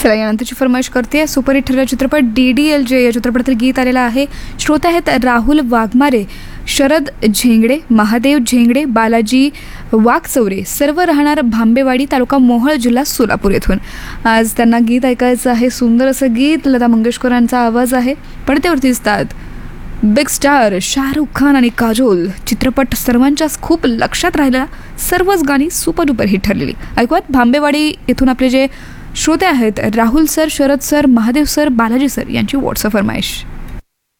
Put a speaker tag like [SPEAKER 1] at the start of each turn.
[SPEAKER 1] चला, यानंतरची फरमाईश करते. सुपरहिट ठरलेला चित्रपट DDLJ या चित्रपटातील गीत आलेलं आहे. श्रोते आहेत राहुल वाघमारे, शरद झेंगडे, महादेव झेंगडे, बालाजी वाघचौरे, सर्व राहणार भांबेवाडी, तालुका मोहोळ, जिल्हा सोलापूर येथून. आज त्यांना गीत ऐकायचं आहे. सुंदर असं गीत, लता मंगेशकरांचा आवाज आहे. पडद्यावरती दिसतात बिग स्टार शाहरुख खान आणि काजोल. चित्रपट सर्वांच्याच खूप लक्षात राहिलेला, सर्वच गाणी सुपर डुपर हिट ठरलेली. ऐकूयात भांबेवाडी येथून आपले जे श्रोते आहेत Rahul sir, Sharad sir, Mahadev sir, Balaji sir यांची व्हॉट्सअप फरमाईश.